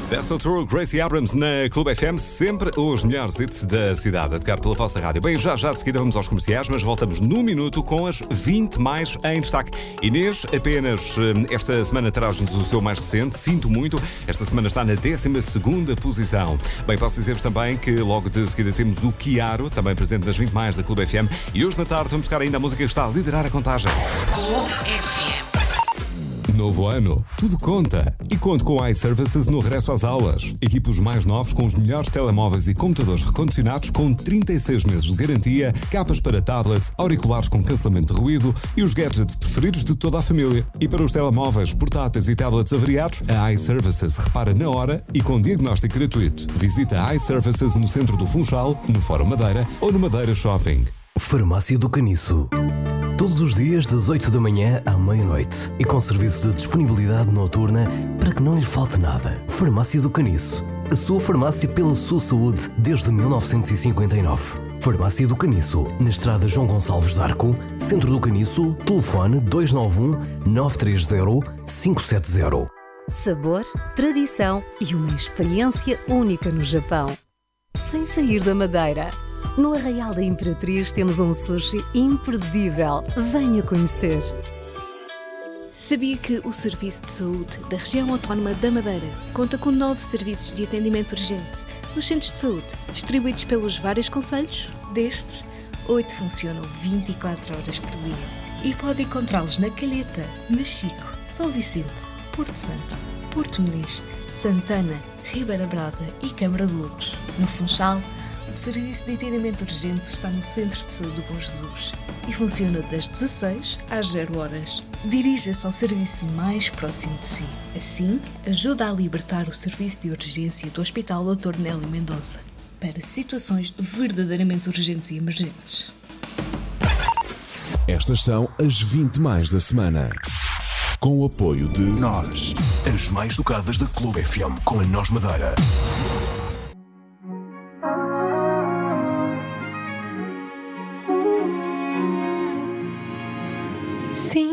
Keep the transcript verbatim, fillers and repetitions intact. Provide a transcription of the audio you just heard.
That's so true, Gracie Abrams na Clube F M, sempre os melhores hits da cidade a tocar pela vossa rádio. Bem, já já de seguida vamos aos comerciais, mas voltamos no minuto com as vinte mais em destaque. Inês, apenas esta semana traz-nos o seu mais recente, Sinto Muito. Esta semana está na décima segunda posição. Bem, posso dizer-vos também que logo de seguida temos o Chiaro, também presente nas vinte mais da Clube F M. E hoje na tarde vamos tocar ainda a música que está a liderar a contagem. Clube F M. Novo ano, tudo conta. E conto com a iServices no regresso às aulas. Equipa os mais novos com os melhores telemóveis e computadores recondicionados com trinta e seis meses de garantia, capas para tablets, auriculares com cancelamento de ruído e os gadgets preferidos de toda a família. E para os telemóveis, portáteis e tablets avariados, a iServices repara na hora e com diagnóstico gratuito. Visita a iServices no centro do Funchal, no Fórum Madeira ou no Madeira Shopping. Farmácia do Caniço. Todos os dias das oito da manhã à meia-noite e com serviço de disponibilidade noturna para que não lhe falte nada. Farmácia do Caniço. A sua farmácia pela sua saúde desde mil novecentos e cinquenta e nove. Farmácia do Caniço, na estrada João Gonçalves de Arco, Centro do Caniço, telefone dois nove um, nove três zero, cinco sete zero. Sabor, tradição e uma experiência única no Japão. Sem sair da Madeira. No Arraial da Imperatriz temos um sushi imperdível. Venha conhecer. Sabia que o Serviço de Saúde da Região Autónoma da Madeira conta com nove serviços de atendimento urgente nos centros de saúde, distribuídos pelos vários concelhos? Destes, oito funcionam vinte e quatro horas por dia. E pode encontrá-los na Calheta, Machico, São Vicente, Porto Santo, Porto Muniz, Santana, Ribeira Brava e Câmara de Lobos. No Funchal, o serviço de atendimento urgente está no Centro de Saúde do Bom Jesus e funciona das dezasseis às zero horas. Dirija-se ao serviço mais próximo de si. Assim, ajuda a libertar o serviço de urgência do Hospital doutor Nélio Mendonça para situações verdadeiramente urgentes e emergentes. Estas são as vinte mais da semana. Com o apoio de Nós, as mais tocadas da Clube F M com a Nós Madeira. Sim.